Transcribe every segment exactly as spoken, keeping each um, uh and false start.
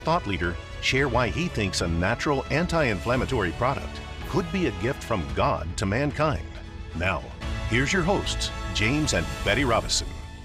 thought leader share why he thinks a natural anti-inflammatory product could be a gift from God to mankind. Now, here's your hosts, James and Betty Robison.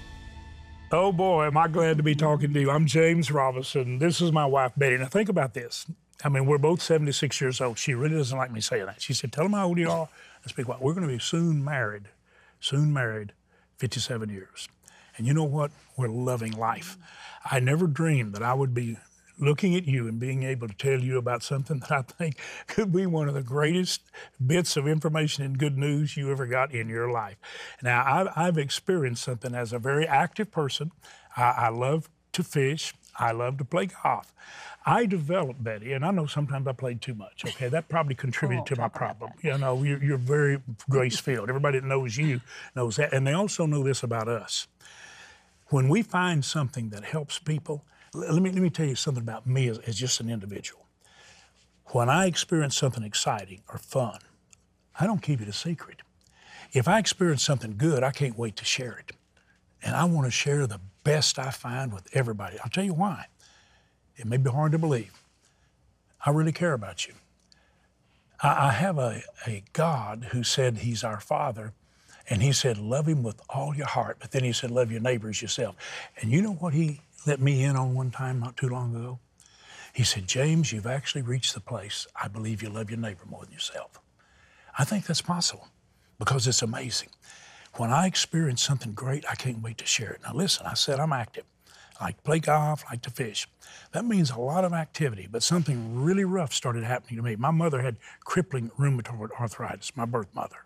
Oh boy, am I glad to be talking to you. I'm James Robison. This is my wife, Betty. Now think about this. I mean, we're both seventy-six years old. She really doesn't like me saying that. She said, tell them how old you are and speak quiet. We're going to be soon married, soon married, fifty-seven years. And you know what? We're loving life. I never dreamed that I would be looking at you and being able to tell you about something that I think could be one of the greatest bits of information and good news you ever got in your life. Now, I've, I've experienced something as a very active person. I, I love to fish. I love to play golf. I developed, Betty, and I know sometimes I played too much, okay? That probably contributed to my problem. You know, you're, you're very grace-filled. Everybody that knows you knows that. And they also know this about us. When we find something that helps people, let me, let me tell you something about me as, as just an individual. When I experience something exciting or fun, I don't keep it a secret. If I experience something good, I can't wait to share it. And I want to share the best I find with everybody. I'll tell you why. It may be hard to believe. I really care about you. I, I have a, a God who said he's our Father, and he said, love him with all your heart, but then he said, love your neighbor as yourself. And you know what he let me in on one time not too long ago? He said, James, you've actually reached the place, I believe you love your neighbor more than yourself. I think that's possible because it's amazing. When I experience something great, I can't wait to share it. Now listen, I said I'm active. I like to play golf, I like to fish. That means a lot of activity, but something really rough started happening to me. My mother had crippling rheumatoid arthritis, my birth mother.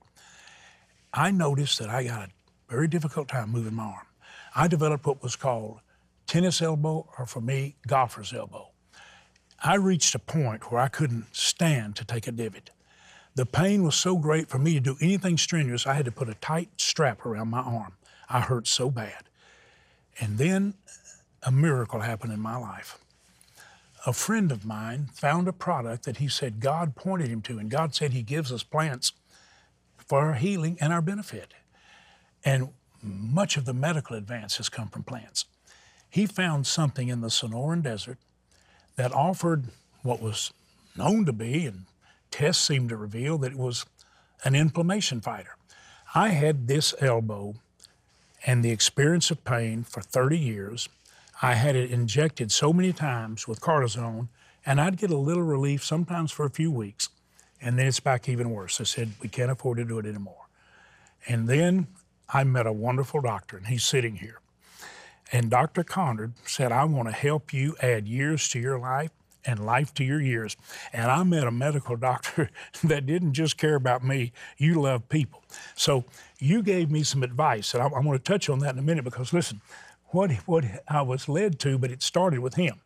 I noticed that I got a very difficult time moving my arm. I developed what was called tennis elbow, or for me, golfer's elbow. I reached a point where I couldn't stand to take a divot. The pain was so great for me to do anything strenuous, I had to put a tight strap around my arm. I hurt so bad. And then a miracle happened in my life. A friend of mine found a product that he said God pointed him to, and God said he gives us plants for our healing and our benefit. And much of the medical advance has come from plants. He found something in the Sonoran Desert that offered what was known to be, and tests seemed to reveal that it was an inflammation fighter. I had this elbow and the experience of pain for thirty years. I had it injected so many times with cortisone, and I'd get a little relief sometimes for a few weeks, and then it's back even worse. I said, we can't afford to do it anymore. And then I met a wonderful doctor, and he's sitting here. And Doctor Conard said, I want to help you add years to your life and life to your years. And I met a medical doctor that didn't just care about me. You love people. So you gave me some advice, and I, I want to touch on that in a minute because, listen, what, what I was led to, but it started with him,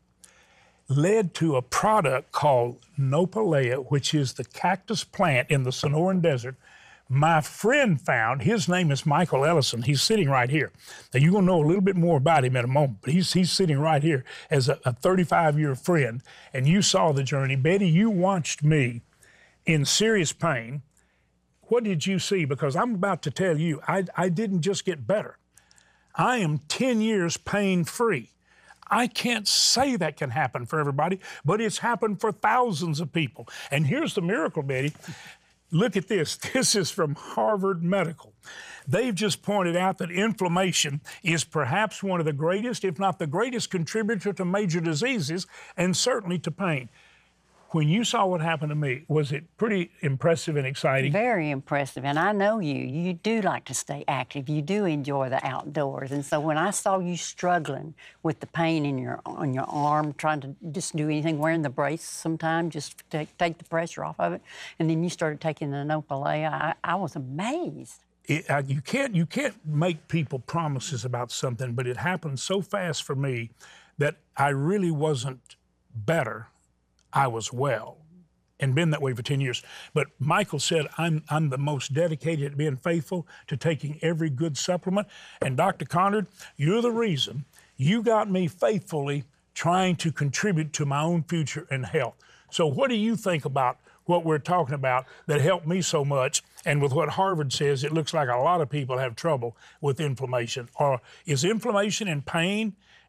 led to a product called Nopalea, which is the cactus plant in the Sonoran Desert. My friend found, his name is Michael Ellison. He's sitting right here. Now, you're going to know a little bit more about him in a moment, but he's, he's sitting right here as a, a thirty-five-year friend, and you saw the journey. Betty, you watched me in serious pain. What did you see? Because I'm about to tell you, I, I didn't just get better. I am ten years pain-free. I can't say that can happen for everybody, but it's happened for thousands of people. And here's the miracle, Betty. Look at this. This is from Harvard Medical. They've just pointed out that inflammation is perhaps one of the greatest, if not the greatest, contributor to major diseases and certainly to pain. When you saw what happened to me, was it pretty impressive and exciting? Very impressive, and I know you. You do like to stay active. You do enjoy the outdoors, and so when I saw you struggling with the pain in your on your arm, trying to just do anything, wearing the brace sometimes, just to take, take the pressure off of it, and then you started taking the Nopalea, I, I was amazed. It, uh, you can't you can't make people promises about something, but it happened so fast for me that I really wasn't better. I was well and been that way for ten years. But Michael said, I'm, I'm the most dedicated at being faithful to taking every good supplement. And Doctor Conard, you're the reason you got me faithfully trying to contribute to my own future and health. So what do you think about what we're talking about that helped me so much? And with what Harvard says, it looks like a lot of people have trouble with inflammation. Or is inflammation and pain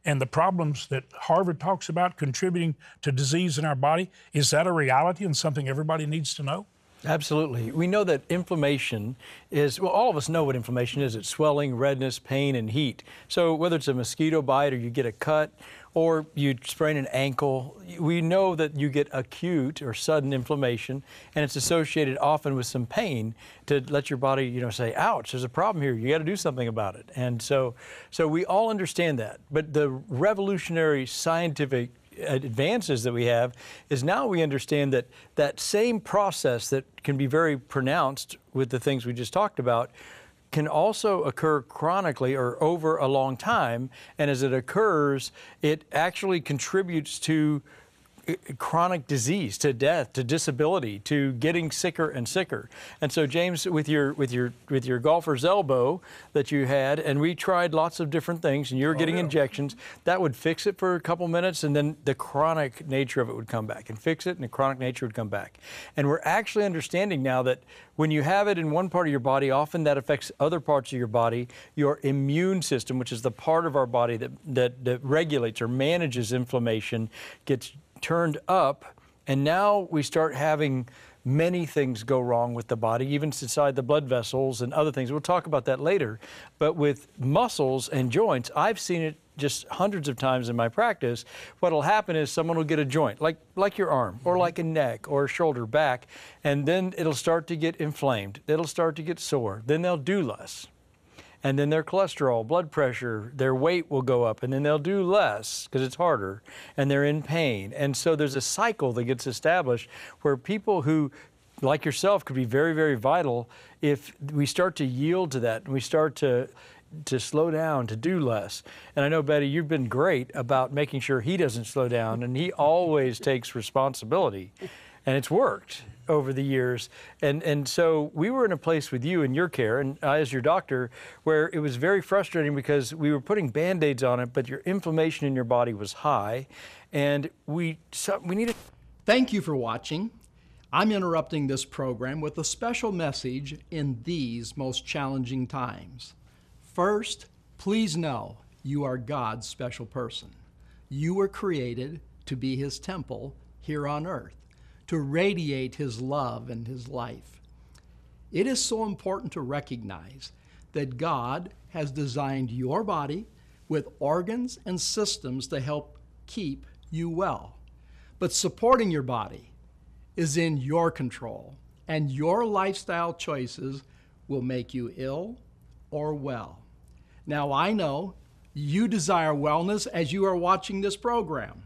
and the problems that Harvard talks about contributing to disease in our body, is that a reality and something everybody needs to know? Absolutely. We know that inflammation is, well, all of us know what inflammation is. It's swelling, redness, pain, and heat. So whether it's a mosquito bite or you get a cut or you sprain an ankle, we know that you get acute or sudden inflammation, and it's associated often with some pain to let your body, you know, say, ouch, there's a problem here. You got to do something about it. And so, so we all understand that. But the revolutionary scientific advances that we have is now we understand that that same process that can be very pronounced with the things we just talked about can also occur chronically or over a long time, and as it occurs, it actually contributes to chronic disease, to death, to disability, to getting sicker and sicker. And so, James, with your with your with your golfer's elbow that you had, and we tried lots of different things, and you were getting oh, yeah. injections, that would fix it for a couple minutes, and then the chronic nature of it would come back, and fix it, and the chronic nature would come back. And we're actually understanding now that when you have it in one part of your body, often that affects other parts of your body. Your immune system, which is the part of our body that that, that regulates or manages inflammation, gets turned up, and now we start having many things go wrong with the body, even inside the blood vessels and other things. We'll talk about that later. But with muscles and joints, I've seen it just hundreds of times in my practice. What'll happen is someone will get a joint, like like your arm, or like a neck, or a shoulder, back, and then it'll start to get inflamed. It'll start to get sore. Then they'll do less. And then their cholesterol, blood pressure, their weight will go up, and then they'll do less because it's harder, and they're in pain. And so there's a cycle that gets established where people who, like yourself, could be very, very vital if we start to yield to that and we start to to slow down, to do less. And I know, Betty, you've been great about making sure he doesn't slow down, and he always takes responsibility. And it's worked over the years. And and so we were in a place with you in your care, and I as your doctor, where it was very frustrating because we were putting Band-Aids on it, but your inflammation in your body was high, and we, so we needed... Thank you for watching. I'm interrupting this program with a special message in these most challenging times. First, please know you are God's special person. You were created to be His temple here on earth, to radiate His love and His life. It is so important to recognize that God has designed your body with organs and systems to help keep you well. But supporting your body is in your control, and your lifestyle choices will make you ill or well. Now, I know you desire wellness as you are watching this program.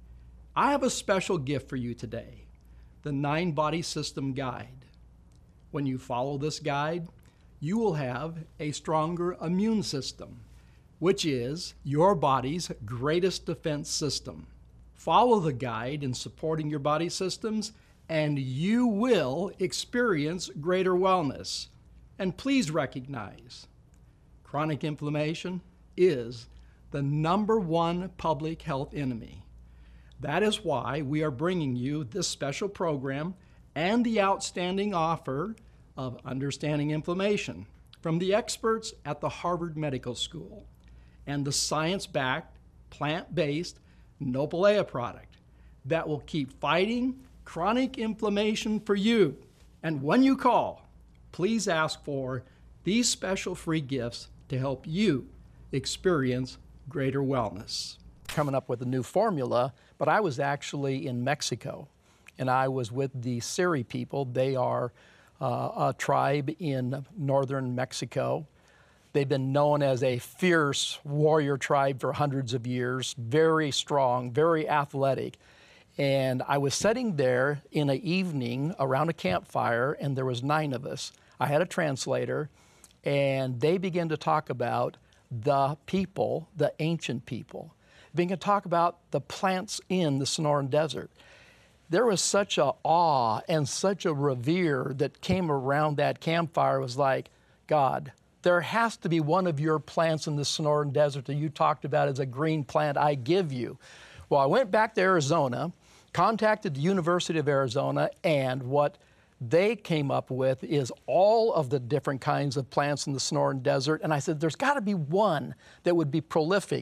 I have a special gift for you today, the Nine Body System Guide. When you follow this guide, you will have a stronger immune system, which is your body's greatest defense system. Follow the guide in supporting your body systems, and you will experience greater wellness. And please recognize, chronic inflammation is the number one public health enemy. That is why we are bringing you this special program and the outstanding offer of Understanding Inflammation from the experts at the Harvard Medical School and the science-backed, plant-based Nopalea product that will keep fighting chronic inflammation for you. And when you call, please ask for these special free gifts to help you experience greater wellness. Coming up with a new formula, but I was actually in Mexico, and I was with the Seri people. They are uh, a tribe in northern Mexico. They've been known as a fierce warrior tribe for hundreds of years, very strong, very athletic. And I was sitting there in an evening around a campfire, and there was nine of us. I had a translator, and they began to talk about the people, the ancient people. Began to talk about the plants in the Sonoran Desert. There was such a awe and such a revere that came around that campfire. It was like, God, there has to be one of your plants in the Sonoran Desert that you talked about as a green plant I give you. Well, I went back to Arizona, contacted the University of Arizona, and what they came up with is all of the different kinds of plants in the Sonoran Desert. And I said, there's got to be one that would be prolific,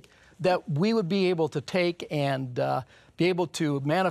that we would be able to take and uh, be able to manifest